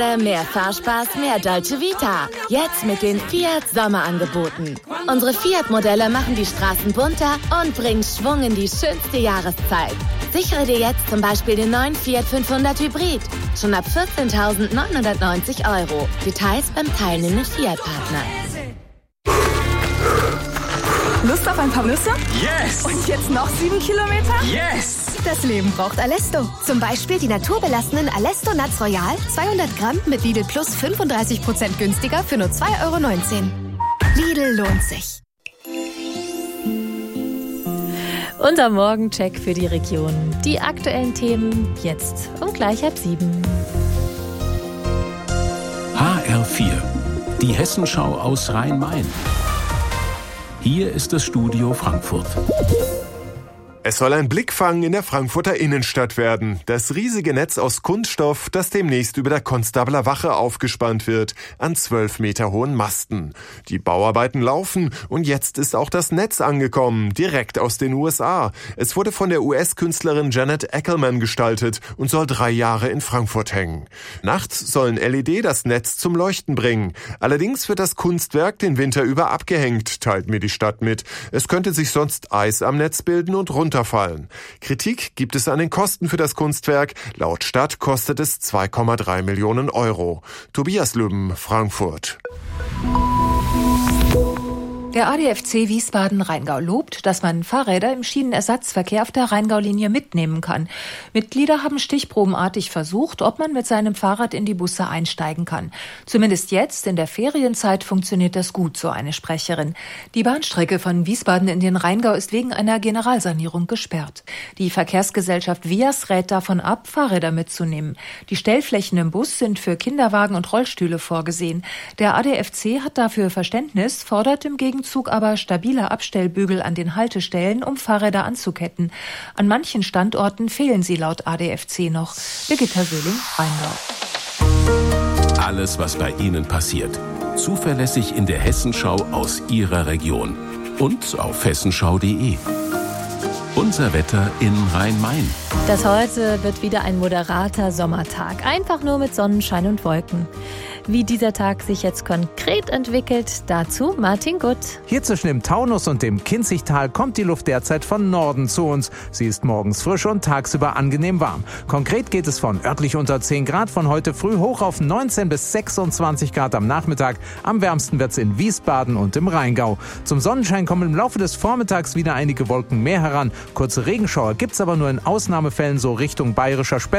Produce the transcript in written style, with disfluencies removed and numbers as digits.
Mehr Fahrspaß, mehr Dolce Vita. Jetzt mit den Fiat Sommerangeboten. Unsere Fiat-Modelle machen die Straßen bunter und bringen Schwung in die schönste Jahreszeit. Sichere dir jetzt zum Beispiel den neuen Fiat 500 Hybrid. Schon ab 14.990 €. Details beim teilnehmenden Fiat-Partner. Lust auf ein paar Nüsse? Yes! Und jetzt noch 7 Kilometer? Yes! Das Leben braucht Alesto. Zum Beispiel die naturbelassenen Alesto Nuts Royal, 200 Gramm mit Lidl Plus 35% günstiger für nur 2,19 €. Lidl lohnt sich. Unser Morgencheck für die Region. Die aktuellen Themen jetzt um gleich 6:30. HR4, die Hessenschau aus Rhein-Main. Hier ist das Studio Frankfurt. Es soll ein Blickfang in der Frankfurter Innenstadt werden. Das riesige Netz aus Kunststoff, das demnächst über der Konstabler Wache aufgespannt wird, an 12 Meter hohen Masten. Die Bauarbeiten laufen und jetzt ist auch das Netz angekommen, direkt aus den USA. Es wurde von der US-Künstlerin Janet Ackerman gestaltet und soll 3 Jahre in Frankfurt hängen. Nachts sollen LED das Netz zum Leuchten bringen. Allerdings wird das Kunstwerk den Winter über abgehängt, teilt mir die Stadt mit. Es könnte sich sonst Eis am Netz bilden und runterfallen. Kritik gibt es an den Kosten für das Kunstwerk. Laut Stadt kostet es 2,3 Millionen €. Tobias Lübben, Frankfurt. Der ADFC Wiesbaden-Rheingau lobt, dass man Fahrräder im Schienenersatzverkehr auf der Rheingau-Linie mitnehmen kann. Mitglieder haben stichprobenartig versucht, ob man mit seinem Fahrrad in die Busse einsteigen kann. Zumindest jetzt, in der Ferienzeit, funktioniert das gut, so eine Sprecherin. Die Bahnstrecke von Wiesbaden in den Rheingau ist wegen einer Generalsanierung gesperrt. Die Verkehrsgesellschaft Vias rät davon ab, Fahrräder mitzunehmen. Die Stellflächen im Bus sind für Kinderwagen und Rollstühle vorgesehen. Der ADFC hat dafür Verständnis, fordert im Gegenzug aber stabile Abstellbügel an den Haltestellen, um Fahrräder anzuketten. An manchen Standorten fehlen sie laut ADFC noch. Birgitta Söhling, Rheingau. Alles, was bei Ihnen passiert. Zuverlässig in der Hessenschau aus Ihrer Region. Und auf hessenschau.de. Unser Wetter in Rhein-Main. Das heute wird wieder ein moderater Sommertag. Einfach nur mit Sonnenschein und Wolken. Wie dieser Tag sich jetzt konkret entwickelt, dazu Martin Gutt. Hier zwischen dem Taunus und dem Kinzigtal kommt die Luft derzeit von Norden zu uns. Sie ist morgens frisch und tagsüber angenehm warm. Konkret geht es von örtlich unter 10 Grad von heute früh hoch auf 19 bis 26 Grad am Nachmittag. Am wärmsten wird es in Wiesbaden und im Rheingau. Zum Sonnenschein kommen im Laufe des Vormittags wieder einige Wolken mehr heran. Kurze Regenschauer gibt es aber nur in Ausnahmefällen so Richtung Bayerischer Spätsommer.